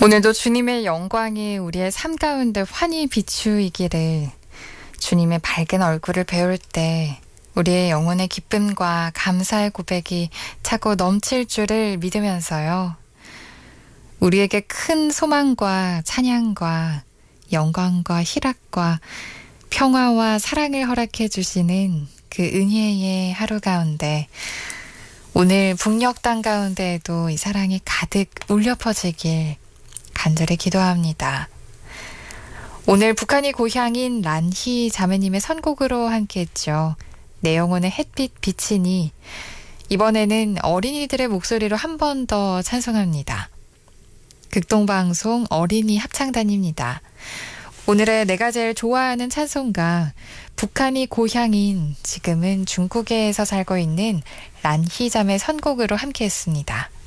오늘도 주님의 영광이 우리의 삶 가운데 환히 비추이기를. 주님의 밝은 얼굴을 배울 때 우리의 영혼의 기쁨과 감사의 고백이 차고 넘칠 줄을 믿으면서요. 우리에게 큰 소망과 찬양과 영광과 희락과 평화와 사랑을 허락해 주시는 그 은혜의 하루 가운데 오늘 북녘 땅 가운데에도 이 사랑이 가득 울려 퍼지길 간절히 기도합니다. 오늘 북한이 고향인 란희 자매님의 선곡으로 함께했죠. 내 영혼의 햇빛 비치니. 이번에는 어린이들의 목소리로 한 번 더 찬송합니다. 극동방송 어린이 합창단입니다. 오늘의 내가 제일 좋아하는 찬송가, 북한이 고향인 지금은 중국에서 살고 있는 란희 자매 선곡으로 함께했습니다.